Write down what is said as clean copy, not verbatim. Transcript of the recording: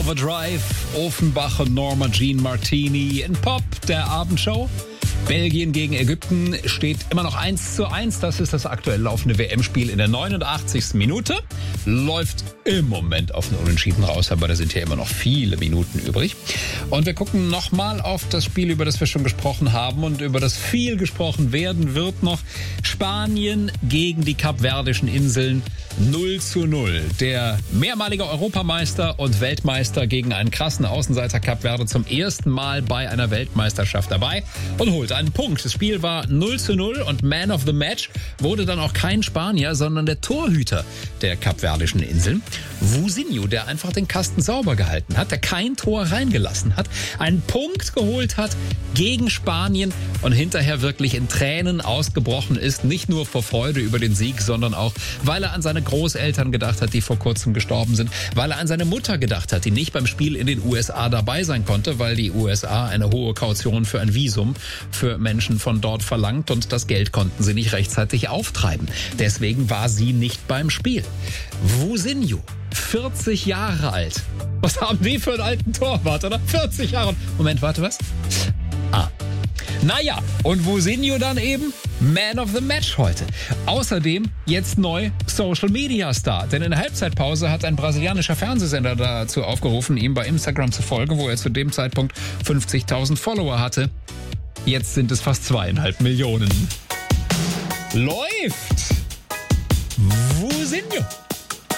Overdrive, Offenbach und Norma Jean Martini in Pop, der Abendshow. Belgien gegen Ägypten steht immer noch 1:1. Das ist das aktuell laufende WM-Spiel in der 89. Minute. Läuft im Moment auf einen Unentschieden raus, aber da sind ja immer noch viele Minuten übrig. Und wir gucken nochmal auf das Spiel, über das wir schon gesprochen haben und über das viel gesprochen werden wird noch. Spanien gegen die Kapverdischen Inseln 0:0. Der mehrmalige Europameister und Weltmeister gegen einen krassen Außenseiter Kap Verde zum ersten Mal bei einer Weltmeisterschaft dabei und holt einen Punkt. Das Spiel war 0:0 und Man of the Match wurde dann auch kein Spanier, sondern der Torhüter der Kapverdischen Inseln, Vusinho, der einfach den Kasten sauber gehalten hat, der kein Tor reingelassen hat, einen Punkt geholt hat gegen Spanien und hinterher wirklich in Tränen ausgebrochen ist, nicht nur vor Freude über den Sieg, sondern auch, weil er an seine Großeltern gedacht hat, die vor kurzem gestorben sind, weil er an seine Mutter gedacht hat, die nicht beim Spiel in den USA dabei sein konnte, weil die USA eine hohe Kaution für ein Visum für Menschen von dort verlangt und das Geld konnten sie nicht rechtzeitig auftreiben. Deswegen war sie nicht beim Spiel. Vusinho, 40 Jahre alt. Was haben die für einen alten Torwart, oder? 40 Jahre. Moment, warte, was? Naja, und Vusinho dann eben Man of the Match heute. Außerdem jetzt neu Social Media Star. Denn in der Halbzeitpause hat ein brasilianischer Fernsehsender dazu aufgerufen, ihm bei Instagram zu folgen, wo er zu dem Zeitpunkt 50.000 Follower hatte. Jetzt sind es fast 2,5 Millionen. Läuft!